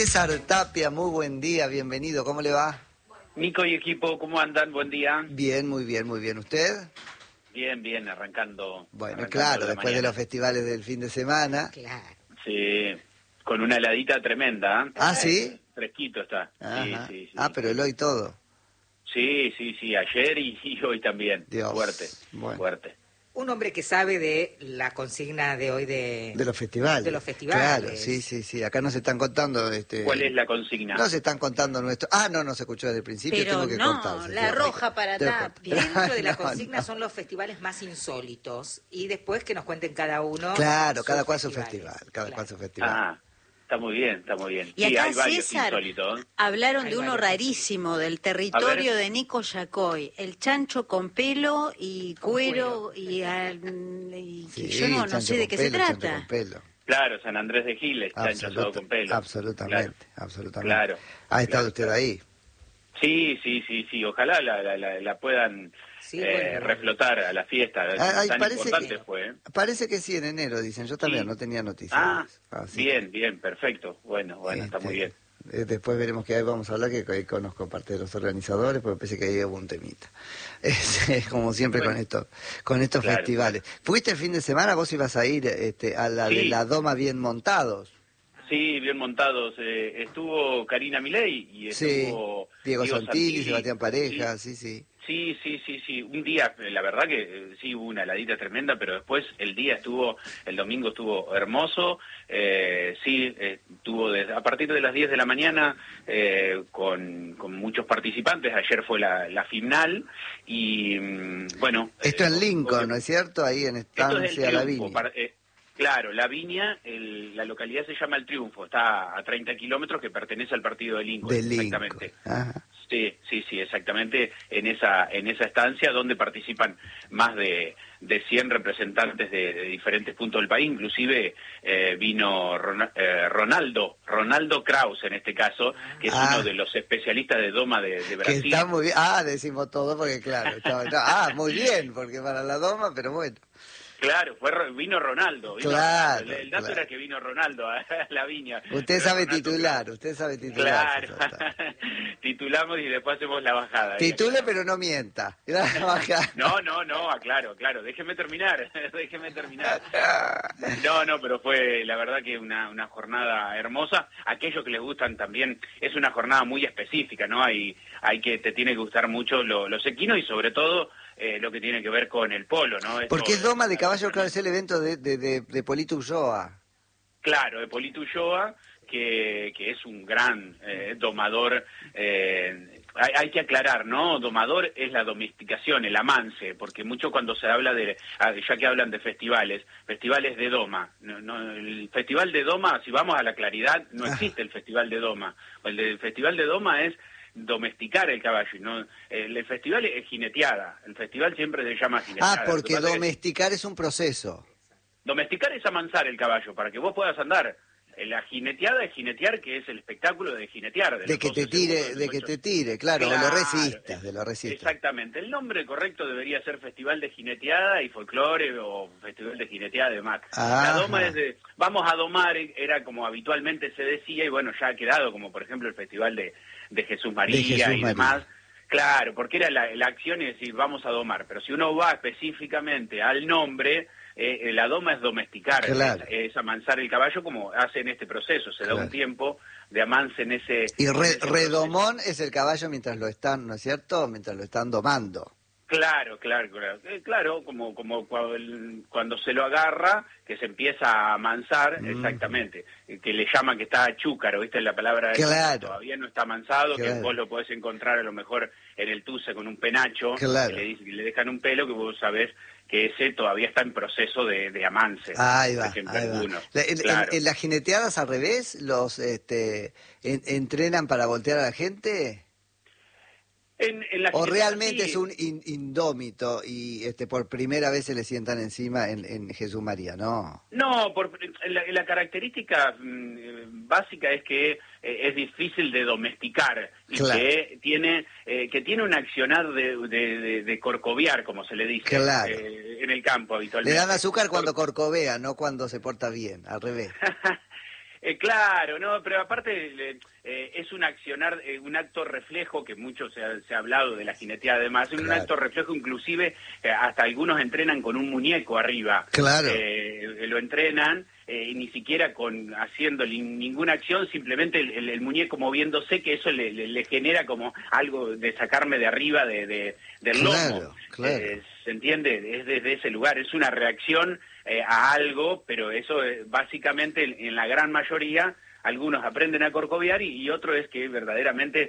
César Tapia, muy buen día, bienvenido, ¿cómo le va? Nico y equipo, ¿cómo andan? Buen día. Bien, muy bien, muy bien. ¿Usted? Bien, bien, arrancando. Bueno, arrancando claro, la después de mañana. los festivales del fin de semana. Claro. Sí, con una heladita tremenda. ¿Eh? ¿Ah, sí? Fresquito está. Ajá. Sí. Pero el hoy todo. Sí, ayer y hoy también. Dios. Fuerte, Bueno. fuerte. Un hombre que sabe de la consigna de hoy De los festivales. De los festivales. Claro, sí. Acá nos están contando... ¿Cuál es la consigna? No se están contando nuestro... no se escuchó desde el principio, Pero tengo que no, cortar. la roja para Tapia. Dentro de la No, consigna no. son los festivales más insólitos. Y después que nos cuenten cada uno. Claro, cada sus cual su festivales. festival, cada Claro. cual su festival. Ah, está muy bien. Y Sí, acá, hay varios César, insólitos. hablaron Hay de uno varios. rarísimo, del A territorio ver. de Nico Yacoy, el chancho con pelo y Con cuero, y Sí, yo no chancho sé de con qué pelo, se chancho trata. con pelo. Claro, San Andrés de Giles, chancho asado con pelo. Absolutamente. Claro. ¿Ha estado Claro, usted claro. ahí? Sí. Ojalá la puedan Sí, bueno. reflotar a la fiesta. Ay, Tan parece importante que- fue. Parece que sí, en enero, dicen. Yo también Sí. no tenía noticias. Ah, Así bien, perfecto. Bueno, está muy bien. Después veremos que ahí vamos a hablar, que ahí conozco parte de los organizadores, porque pensé que ahí hubo un temita. Es como siempre Bueno. con estos Claro, festivales. ¿Fuiste el fin de semana? ¿Vos ibas a ir a la de Sí. la Doma bien montados? Sí, bien montados. Estuvo Karina Milei y estuvo Diego Santilli, Sebastián Pareja, sí. Sí. Un día, la verdad que sí hubo una heladita tremenda, pero después el domingo estuvo hermoso. Estuvo a partir de las 10 de la mañana con muchos participantes. Ayer fue la final y bueno. Esto en Lincoln, ¿no es cierto? Ahí en Esto es Estancia el La Triunfo. Viña. Claro, La Viña, la localidad se llama El Triunfo, está a 30 kilómetros, que pertenece al partido de Lincoln. De Lincoln. Exactamente. Ajá. Sí, exactamente, en esa estancia donde participan más de 100 representantes de diferentes puntos del país, inclusive vino Ronaldo Kraus en este caso, que es uno de los especialistas de doma de Que Brasil. está muy bien. Decimos todo porque claro. Muy bien, porque para la Doma, pero bueno. Claro, vino Ronaldo. Claro, El dato claro. era que vino Ronaldo a La Viña. Usted Pero sabe Ronaldo titular, Kraus. usted sabe titular. Claro, titulamos y después hacemos la bajada. Titule pero no mienta. No, aclaro, déjeme terminar. No, pero fue la verdad que una jornada hermosa. Aquellos que les gustan también, es una jornada muy específica, ¿no? Te tiene que gustar mucho los equinos y sobre todo lo que tiene que ver con el polo, ¿no? Porque es Doma de Caballo, claro, es el evento de Polito Ulloa. Claro, de Polito Ulloa, que es un gran domador. Hay que aclarar, ¿no? Domador es la domesticación, el amance, porque mucho cuando se habla ya que hablan de festivales de doma. El festival de doma, si vamos a la claridad, no existe el festival de doma. El festival de doma es domesticar el caballo, ¿no? El festival es jineteada, el festival siempre se llama jineteada. Porque Lo que pasa domesticar es un proceso. domesticar es amansar el caballo para que vos puedas andar. La jineteada es jinetear, que es el espectáculo de jinetear. De que te tire, claro, o lo resistas, Exactamente. El nombre correcto debería ser Festival de Jineteada y Folclore o Festival de Jineteada de Mar. La doma vamos a domar, era como habitualmente se decía, y bueno, ya ha quedado como por ejemplo el Festival de Jesús María y demás. Claro, porque era la acción y decir, vamos a domar. Pero si uno va específicamente al nombre, la doma es domesticar, claro. es amansar el caballo como hace en este proceso. Se da un tiempo de amance en ese... Y ese redomón es el caballo mientras lo están, ¿no es cierto? Mientras lo están domando. Claro, como cuando se lo agarra, que se empieza a amansar, exactamente, que le llaman que está chúcaro, ¿viste? La palabra todavía no está amansado, que vos lo podés encontrar a lo mejor en el tuce con un penacho, que le dejan un pelo que vos sabés que ese todavía está en proceso de amance. Ahí va. ¿En las jineteadas al revés los entrenan para voltear a la gente? ¿O realmente es un indómito y por primera vez se le sientan encima en Jesús María? No, la característica básica es que es difícil de domesticar y que tiene un accionar de corcoviar, como se le dice en el campo habitualmente. Le dan azúcar cuando corcovea, no cuando se porta bien, al revés. Claro, no, pero aparte es un accionar, un acto reflejo, que mucho se ha hablado de la jineteada además, es un acto reflejo, inclusive hasta algunos entrenan con un muñeco arriba. Claro. Lo entrenan, y ni siquiera haciendo ninguna acción, simplemente el muñeco moviéndose, que eso le genera como algo de sacarme de arriba del lomo. Claro. ¿Se entiende? Es desde ese lugar, es una reacción a algo, pero eso básicamente en la gran mayoría algunos aprenden a corcovear y otro es que verdaderamente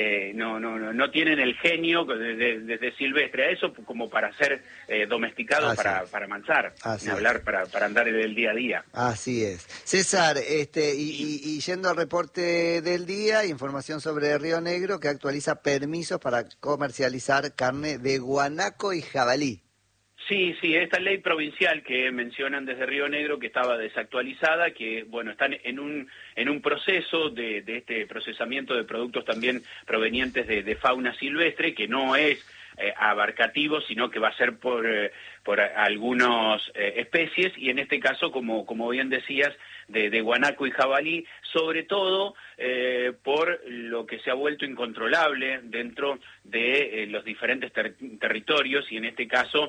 no tienen el genio desde silvestre a eso como para ser domesticados para manchar, ni hablar para andar en el día a día. Así es. César, y yendo al reporte del día, información sobre Río Negro que actualiza permisos para comercializar carne de guanaco y jabalí. Sí, esta ley provincial que mencionan desde Río Negro, que estaba desactualizada, que bueno, están en un proceso de este procesamiento de productos también provenientes de fauna silvestre, que no es abarcativo, sino que va a ser por algunas especies, y en este caso, como bien decías, de guanaco y jabalí, sobre todo por lo que se ha vuelto incontrolable dentro de los diferentes territorios, y en este caso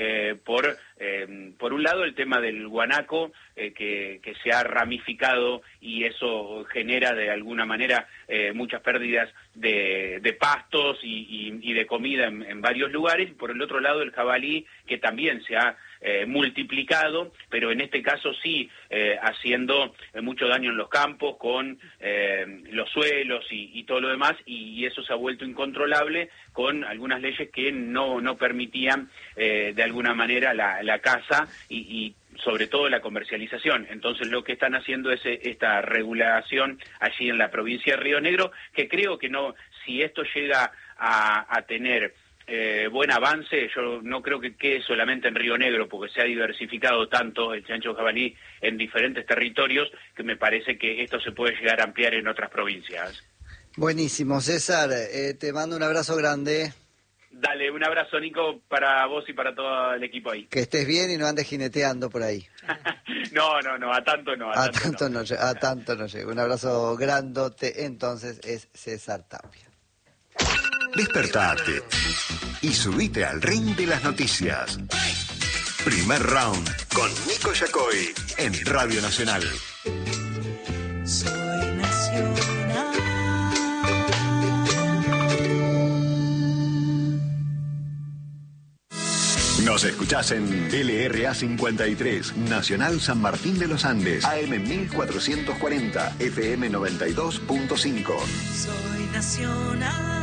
por un lado el tema del guanaco, que se ha ramificado y eso genera de alguna manera muchas pérdidas de pastos y de comida en varios lugares, y por el otro lado el jabalí, que también se ha multiplicado, pero en este caso sí haciendo mucho daño en los campos con los suelos y todo lo demás, y eso se ha vuelto incontrolable con algunas leyes que no permitían de alguna manera la caza y sobre todo la comercialización. Entonces lo que están haciendo es esta regulación allí en la provincia de Río Negro, que creo que no, si esto llega a tener buen avance, yo no creo que quede solamente en Río Negro, porque se ha diversificado tanto el chancho jabalí en diferentes territorios, que me parece que esto se puede llegar a ampliar en otras provincias. Buenísimo, César, te mando un abrazo grande. Dale, un abrazo, Nico, para vos y para todo el equipo ahí. Que estés bien y no andes jineteando por ahí. No, a tanto no. A tanto no llego. Un abrazo grandote, entonces es César Tapia. Despertate y subite al ring de las noticias. Primer round con Nico Yacoy en Radio Nacional. Soy nacional. Nos escuchás en LRA 53, Nacional San Martín de los Andes, AM 1440, FM 92.5. Soy nacional.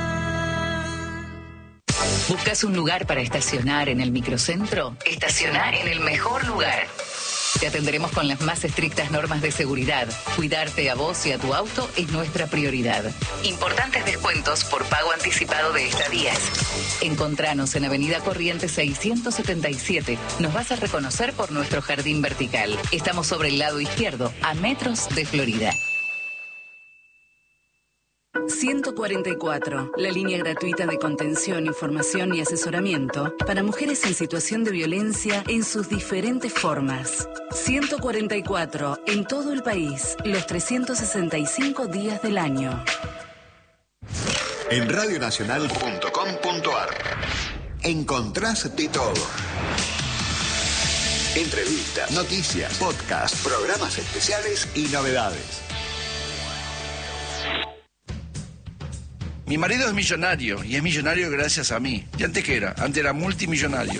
¿Buscas un lugar para estacionar en el microcentro? Estacionar en el mejor lugar. Te atenderemos con las más estrictas normas de seguridad. Cuidarte a vos y a tu auto es nuestra prioridad. Importantes descuentos por pago anticipado de estadías. Encontranos en Avenida Corrientes 677. Nos vas a reconocer por nuestro jardín vertical. Estamos sobre el lado izquierdo, a metros de Florida. 144, la línea gratuita de contención, información y asesoramiento para mujeres en situación de violencia en sus diferentes formas. 144, en todo el país, los 365 días del año. En radionacional.com.ar encontrás de todo. Entrevistas, noticias, podcasts, programas especiales y novedades. Mi marido es millonario, y es millonario gracias a mí. ¿Y antes qué era? Antes era multimillonario.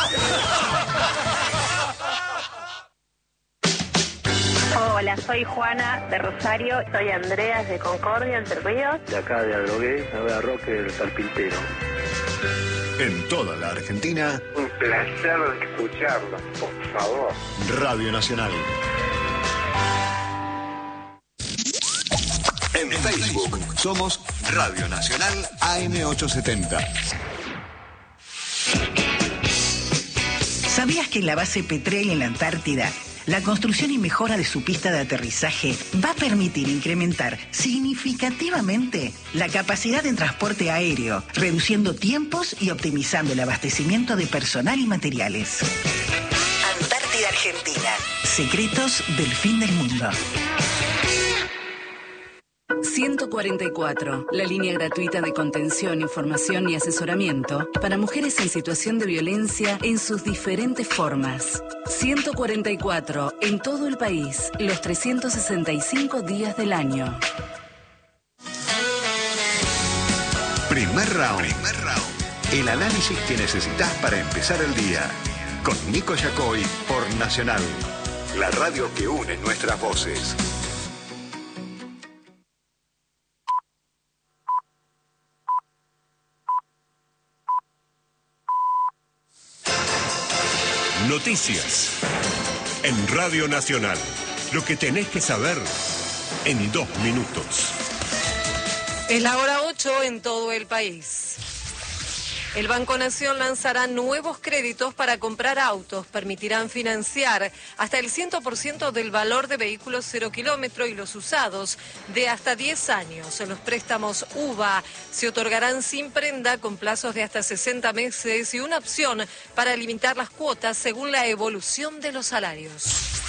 Hola, soy Juana de Rosario. Soy Andrea de Concordia, Entre Ríos. De acá de Adrogué, Nueva Roque, del Carpintero. En toda la Argentina. Un placer escucharlo, por favor. Radio Nacional. En Facebook somos Radio Nacional AM870. ¿Sabías que en la base Petrel en la Antártida, la construcción y mejora de su pista de aterrizaje va a permitir incrementar significativamente la capacidad de transporte aéreo, reduciendo tiempos y optimizando el abastecimiento de personal y materiales? Antártida Argentina. Secretos del fin del mundo. 144, la línea gratuita de contención, información y asesoramiento para mujeres en situación de violencia en sus diferentes formas. 144, en todo el país, los 365 días del año. Primer round. El análisis que necesitas para empezar el día. Con Nico Yacoy por Nacional. La radio que une nuestras voces. Noticias. En Radio Nacional. Lo que tenés que saber en 2 minutos. Es la hora 8 en todo el país. El Banco Nación lanzará nuevos créditos para comprar autos. Permitirán financiar hasta el 100% del valor de vehículos 0 kilómetro y los usados de hasta 10 años. Los préstamos UVA se otorgarán sin prenda con plazos de hasta 60 meses y una opción para limitar las cuotas según la evolución de los salarios.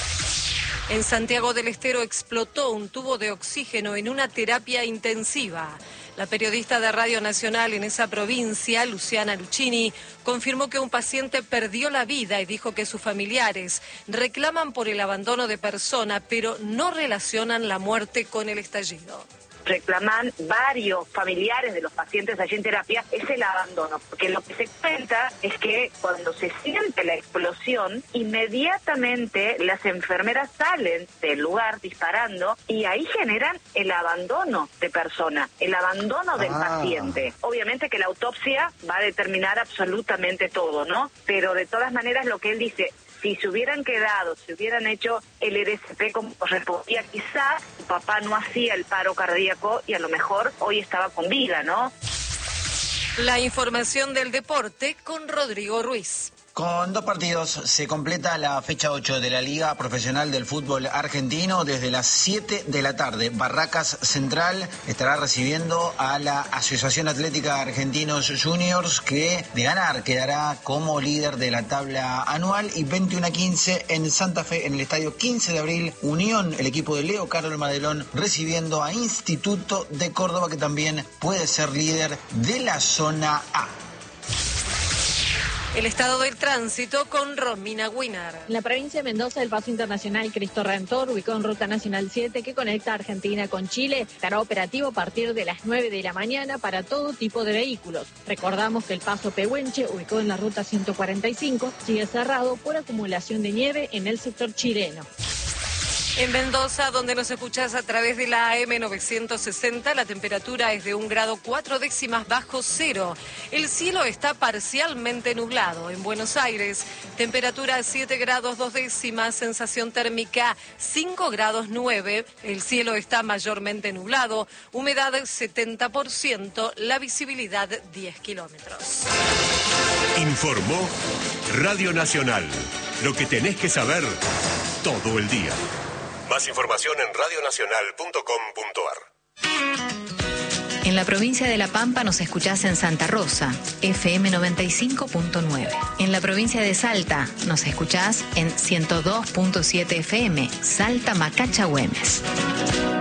En Santiago del Estero explotó un tubo de oxígeno en una terapia intensiva. La periodista de Radio Nacional en esa provincia, Luciana Luchini, confirmó que un paciente perdió la vida y dijo que sus familiares reclaman por el abandono de persona, pero no relacionan la muerte con el estallido. Reclaman varios familiares de los pacientes allí en terapia es el abandono, porque lo que se cuenta es que cuando se siente la explosión, inmediatamente las enfermeras salen del lugar disparando y ahí generan el abandono de persona, el abandono del paciente. Obviamente que la autopsia va a determinar absolutamente todo, ¿no? Pero de todas maneras lo que él dice, si se hubieran quedado, si hubieran hecho el RCP como correspondía, quizás su papá no hacía el paro cardíaco y a lo mejor hoy estaba con vida, ¿no? La información del deporte con Rodrigo Ruiz. Con 2 partidos se completa la fecha 8 de la Liga Profesional del Fútbol Argentino. Desde las 7 de la tarde, Barracas Central estará recibiendo a la Asociación Atlética Argentinos Juniors, que de ganar quedará como líder de la tabla anual. Y 21-15 en Santa Fe, en el estadio 15 de abril, Unión, el equipo de Leo Carlos Madelón, recibiendo a Instituto de Córdoba, que también puede ser líder de la zona A. El estado del tránsito con Romina Guinar. En la provincia de Mendoza, el paso internacional Cristo Redentor, ubicado en Ruta Nacional 7, que conecta Argentina con Chile, estará operativo a partir de las 9 de la mañana para todo tipo de vehículos. Recordamos que el paso Pehuenche, ubicado en la Ruta 145, sigue cerrado por acumulación de nieve en el sector chileno. En Mendoza, donde nos escuchás a través de la AM 960, la temperatura es de 1 grado 4 décimas bajo cero. El cielo está parcialmente nublado. En Buenos Aires, temperatura 7 grados 2 décimas, sensación térmica 5 grados 9. El cielo está mayormente nublado, humedad 70%, la visibilidad 10 kilómetros. Informó Radio Nacional. Lo que tenés que saber todo el día. Más información en radionacional.com.ar. En la provincia de La Pampa nos escuchás en Santa Rosa, FM 95.9. En la provincia de Salta nos escuchás en 102.7 FM, Salta Macacha Güemes.